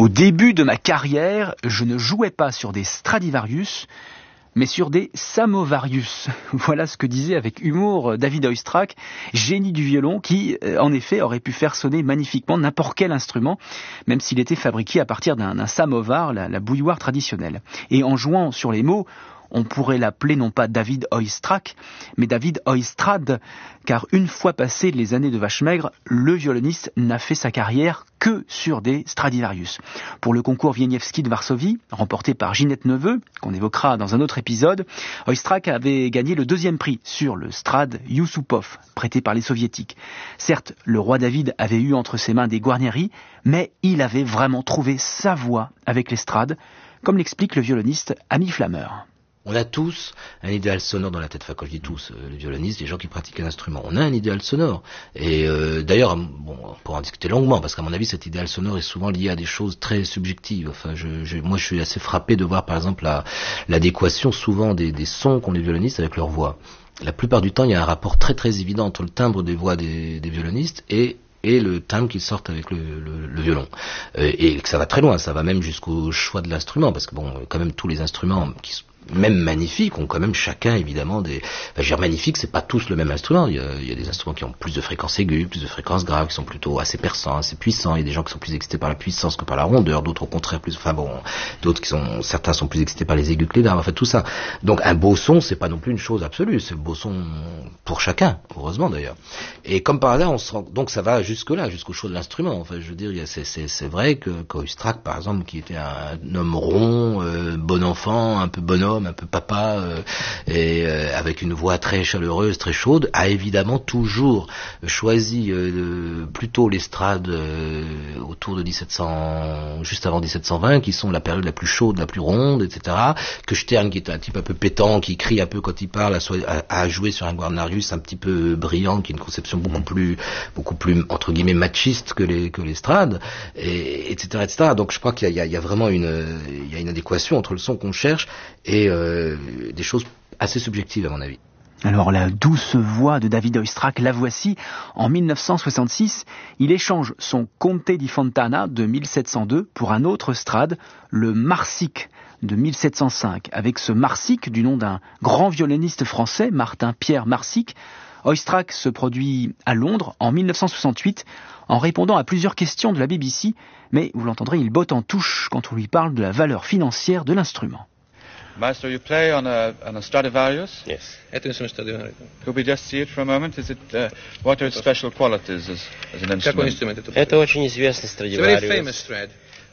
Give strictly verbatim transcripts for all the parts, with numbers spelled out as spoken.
Au début de ma carrière, je ne jouais pas sur des Stradivarius, mais sur des Samovarius. Voilà ce que disait avec humour David Oistrakh, génie du violon, qui, en effet, aurait pu faire sonner magnifiquement n'importe quel instrument, même s'il était fabriqué à partir d'un, d'un samovar, la, la bouilloire traditionnelle. Et en jouant sur les mots, on pourrait l'appeler non pas David Oistrakh, mais David Oistrad, car une fois passées les années de vache maigre, le violoniste n'a fait sa carrière que sur des Stradivarius. Pour le concours Wieniawski de Varsovie, remporté par Ginette Neveu, qu'on évoquera dans un autre épisode, Oistrakh avait gagné le deuxième prix sur le Strad Yusupov, prêté par les soviétiques. Certes, le roi David avait eu entre ses mains des Guarneri, mais il avait vraiment trouvé sa voie avec les Strad, comme l'explique le violoniste Ami Flammer. On a tous un idéal sonore dans la tête. Enfin, quand je dis tous, euh, les violonistes, les gens qui pratiquent un instrument, on a un idéal sonore. Et euh, d'ailleurs, bon, on pourra en discuter longuement, parce qu'à mon avis, cet idéal sonore est souvent lié à des choses très subjectives. Enfin, je, je, moi, je suis assez frappé de voir, par exemple, la, l'adéquation souvent des, des sons qu'ont les violonistes avec leur voix. La plupart du temps, il y a un rapport très très évident entre le timbre des voix des, des violonistes et et le timbre qu'ils sortent avec le, le, le violon. Euh, et que ça va très loin, ça va même jusqu'au choix de l'instrument, parce que bon, quand même tous les instruments qui sont même magnifiques, ont quand même chacun évidemment des... Enfin, je veux dire magnifiques, c'est pas tous le même instrument. Il y, a, il y a des instruments qui ont plus de fréquences aiguës, plus de fréquences graves, qui sont plutôt assez perçants, assez puissants. Il y a des gens qui sont plus excités par la puissance que par la rondeur, d'autres au contraire plus... Enfin bon, d'autres qui sont... Certains sont plus excités par les aigus que les graves, enfin tout ça. Donc un beau son, c'est pas non plus une chose absolue, c'est un beau son pour chacun, heureusement d'ailleurs. Et comme par hasard, on se rend... Donc ça va jusque-là, jusqu'au choix de l'instrument. Enfin, je veux dire, c'est, c'est, c'est vrai que Oistrakh, par exemple, qui était un homme rond, euh, bon enfant, un peu bonhomme, un peu papa, euh, et euh, avec une voix très chaleureuse, très chaude, a évidemment toujours choisi euh, plutôt l'estrade euh, autour de dix-sept cents, juste avant dix-sept cent vingt, qui sont la période la plus chaude, la plus ronde, et cetera. Que Stern, qui est un type un peu pétant, qui crie un peu quand il parle, a, a, a joué sur un Guarnarius un petit peu brillant, qui est une conception beaucoup plus, beaucoup plus entre guillemets machiste que les que l'estrade, et etc., et cetera. Donc je crois qu'il y a, il y a vraiment une, il y a une adéquation entre le son qu'on cherche et euh, des choses assez subjectives à mon avis. Alors la douce voix de David Oistrakh, la voici. En dix-neuf cent soixante-six, il échange son Conte di Fontana de mille sept cent deux pour un autre Strad, le Marsic de mille sept cent cinq. Avec ce Marsic, du nom d'un grand violoniste français, Martin-Pierre Marsic, Oistrakh se produit à Londres en dix-neuf cent soixante-huit en répondant à plusieurs questions de la B B C, mais vous l'entendrez, il botte en touche quand on lui parle de la valeur financière de l'instrument. Maestro, you play on a, on a Stradivarius? Yes. Это инструмент Stradivarius. Could we just see it for a moment? Is it, uh, what are its special qualities as, as an Какой instrument? инструмент это? Это очень известный It's a very famous Stradivarius, Strad,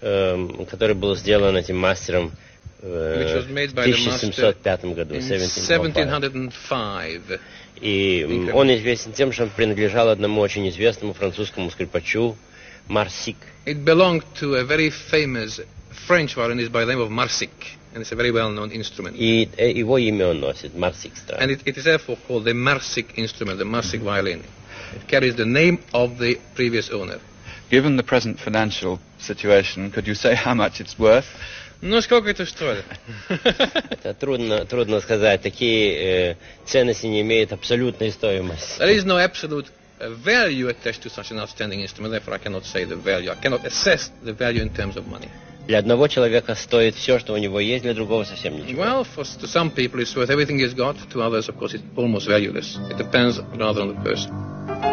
э, который был сделан этим мастером э, which was made в by the тысяча master семьсот пятом году, in seventeen oh five. seventeen oh five. И м, он известен тем, что он принадлежал одному очень известному французскому скрипачу Марсик. It belonged to a very famous French violinist by the name of Marsic, and it's a very well-known instrument. И э, его имя он носит, Марсик Страд. And it, it is therefore called the Marsic instrument, the Marsic violin. It carries the name of the previous owner. Given the present financial situation, could you say how much it's worth? Ну, сколько это стоит? Это трудно, трудно сказать. Такие э, ценности не имеют абсолютной стоимости. There is no absolute uh, value attached to such an outstanding instrument, therefore I cannot say the value. I cannot assess the value in terms of money. Для одного человека стоит все, что у него есть, для другого совсем ничего. Well, for, to some people it's worth everything he's got. To others, of course, it's almost valueless. It depends rather on the person.